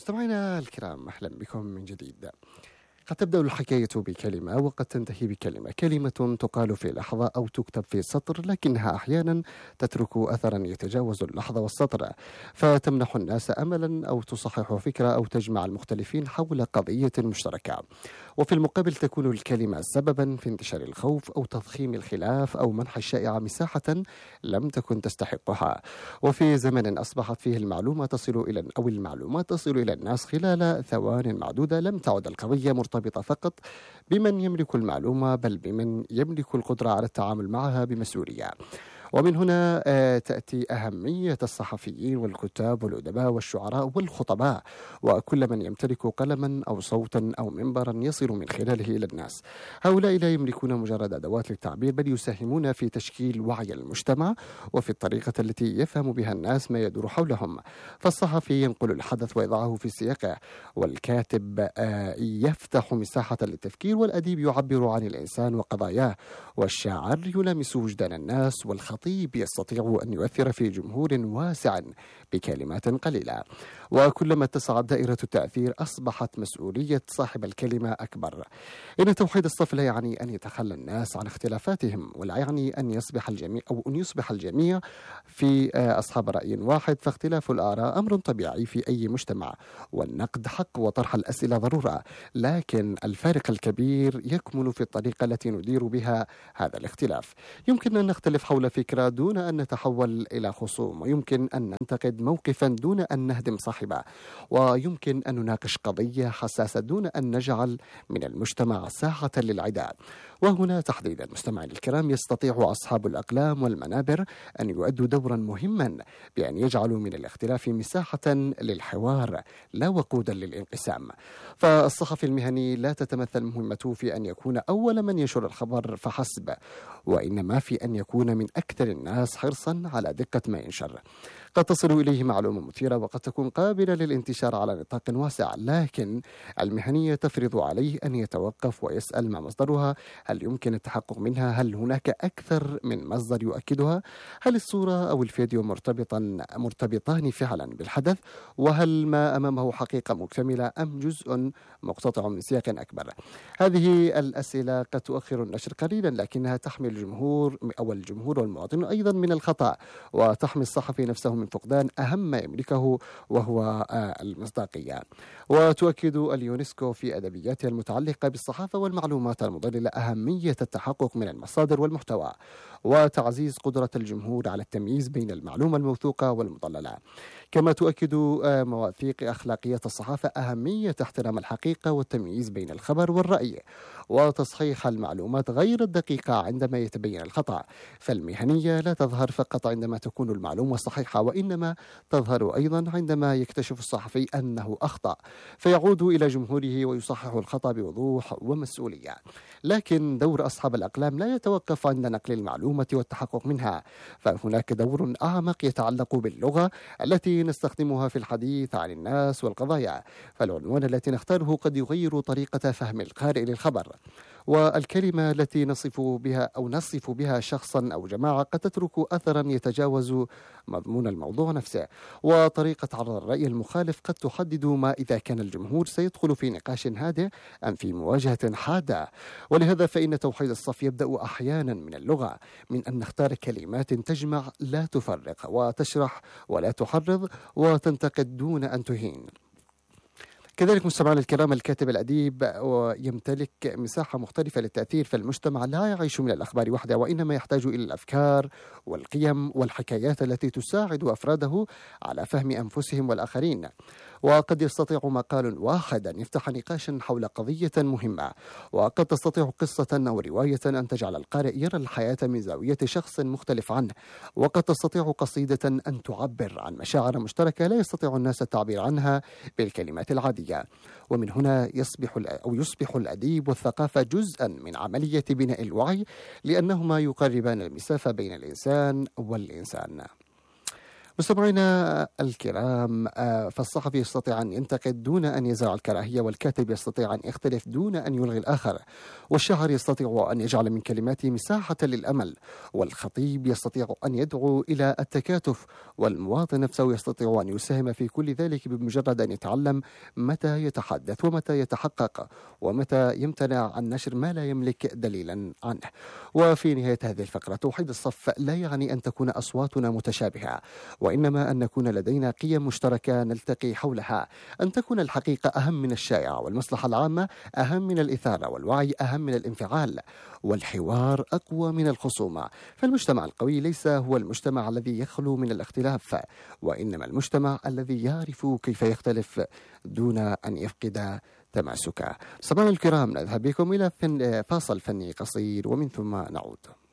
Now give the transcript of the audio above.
مستمعينا الكرام، أهلا بكم من جديد. قد تبدأ الحكاية بكلمة وقد تنتهي بكلمة، كلمة تقال في لحظة أو تكتب في سطر، لكنها أحيانا تترك أثرا يتجاوز اللحظة والسطر، فتمنح الناس أملا أو تصحح فكرة أو تجمع المختلفين حول قضية مشتركة. وفي المقابل تكون الكلمة سببا في انتشار الخوف أو تضخيم الخلاف أو منح الشائعة مساحة لم تكن تستحقها. وفي زمن أصبحت فيه المعلومات تصل إلى الناس خلال ثوان معدودة، لم تعد القضية مرتبطة فقط بمن يملك المعلومة، بل بمن يملك القدرة على التعامل معها بمسؤولية. ومن هنا تأتي أهمية الصحفيين والكتاب والأدباء والشعراء والخطباء وكل من يمتلك قلما أو صوتا أو منبرا يصل من خلاله إلى الناس. هؤلاء لا يملكون مجرد أدوات للتعبير، بل يساهمون في تشكيل وعي المجتمع وفي الطريقة التي يفهم بها الناس ما يدور حولهم. فالصحفي ينقل الحدث ويضعه في سياقه، والكاتب يفتح مساحة للتفكير، والأديب يعبر عن الإنسان وقضاياه، والشاعر يلامس وجدان الناس، والخطيب يستطيع أن يؤثر في جمهور واسع بكلمات قليلة. وكلما اتسعت دائرة التأثير أصبحت مسؤولية صاحب الكلمة أكبر. إن توحيد الصف لا يعني أن يتخلى الناس عن اختلافاتهم، ولا يعني أن يصبح الجميع في أصحاب رأي واحد، فاختلاف الآراء أمر طبيعي في أي مجتمع، والنقد حق وطرح الأسئلة ضرورة، لكن الفارق الكبير يكمن في الطريقة التي ندير بها هذا الاختلاف. يمكن أن نختلف حول فكرة دون أن نتحول إلى خصوم، ويمكن أن ننتقد موقفا دون أن نهدم صاحبه، ويمكن أن نناقش قضية حساسة دون أن نجعل من المجتمع ساحة للعداء. وهنا تحديدا مستمعي الكرام يستطيع أصحاب الأقلام والمنابر أن يؤدوا دورا مهما بأن يجعلوا من الاختلاف مساحة للحوار لا وقودا للانقسام. فالصحفي المهني لا تتمثل مهمته في أن يكون أول من ينشر الخبر فحسب، وإنما في أن يكون من أكثر الناس حرصا على دقة ما ينشر. قد تصل إليه معلومة مثيرة وقد تكون قابلة للانتشار على نطاق واسع، لكن المهنية تفرض عليه أن يتوقف ويسأل ما مصدرها، هل يمكن التحقق منها، هل هناك أكثر من مصدر يؤكدها، هل الصورة أو الفيديو مرتبطان فعلا بالحدث، وهل ما أمامه حقيقة مكتملة أم جزء مقتطع من سياق أكبر. هذه الأسئلة قد تؤخر النشر قليلا، لكنها تحمي الجمهور والمواطن أيضا من الخطأ، وتحمي الصحفي نفسه من فقدان أهم ما يملكه وهو المصداقية. وتؤكد اليونسكو في أدبياتها المتعلقة بالصحافة والمعلومات المضللة أهمية التحقق من المصادر والمحتوى، وتعزيز قدرة الجمهور على التمييز بين المعلومة الموثوقة والمضللة. كما تؤكد مواثيق أخلاقية الصحافة أهمية احترام الحقيقة والتمييز بين الخبر والرأي، وتصحيح المعلومات غير الدقيقة عندما يتبين الخطأ. فالمهنية لا تظهر فقط عندما تكون المعلومة صحيحة، وإنما تظهر أيضا عندما يكتشف الصحفي أنه أخطأ، فيعود إلى جمهوره ويصحح الخطأ بوضوح ومسؤولية. لكن دور أصحاب الأقلام لا يتوقف عند نقل المعلومة والتحقق منها، فهناك دور أعمق يتعلق باللغة التي نستخدمها في الحديث عن الناس والقضايا. فالعنوان التي نختاره قد يغير طريقة فهم القارئ للخبر، والكلمة التي نصف بها شخصا أو جماعة قد تترك أثرا يتجاوز مضمون الموضوع نفسه. وطريقة عرض الرأي المخالف قد تحدد ما إذا كان الجمهور سيدخل في نقاش هادئ أم في مواجهة حادة. ولهذا فإن توحيد الصف يبدأ أحيانا من اللغة، من أن نختار كلمات تجمع لا تفرق، وتشرح ولا تحرض، وتنتقد دون أن تهين. كذلك مستمعنا الكرام، الكاتب الأديب يمتلك مساحة مختلفة للتأثير في المجتمع، لا يعيش من الأخبار وحدها، وإنما يحتاج إلى الأفكار والقيم والحكايات التي تساعد أفراده على فهم أنفسهم والآخرين. وقد يستطيع مقال واحد أن يفتح نقاشا حول قضية مهمة، وقد تستطيع قصة أو رواية أن تجعل القارئ يرى الحياة من زاوية شخص مختلف عنه، وقد تستطيع قصيدة أن تعبر عن مشاعر مشتركة لا يستطيع الناس التعبير عنها بالكلمات العادية. ومن هنا يصبح الأديب والثقافة جزءا من عملية بناء الوعي، لأنهما يقربان المسافة بين الإنسان والإنسان. مستمعينا الكرام، فالصحفي يستطيع أن ينتقد دون أن يزرع الكراهية، والكاتب يستطيع أن يختلف دون أن يلغي الآخر، والشاعر يستطيع أن يجعل من كلماته مساحة للأمل، والخطيب يستطيع أن يدعو إلى التكاتف، والمواطن نفسه يستطيع أن يساهم في كل ذلك بمجرد أن يتعلم متى يتحدث ومتى يتحقق ومتى يمتنع عن نشر ما لا يملك دليلا عنه. وفي نهاية هذه الفقرة، توحيد الصف لا يعني أن تكون أصواتنا متشابهة، وإنما أن نكون لدينا قيم مشتركة نلتقي حولها، أن تكون الحقيقة أهم من الشائع، والمصلحة العامة أهم من الإثارة، والوعي أهم من الانفعال، والحوار أقوى من الخصومة. فالمجتمع القوي ليس هو المجتمع الذي يخلو من الاختلاف، وإنما المجتمع الذي يعرف كيف يختلف دون أن يفقد تماسكا. سمعنا الكرام، نذهب بكم إلى فاصل فني قصير ومن ثم نعود.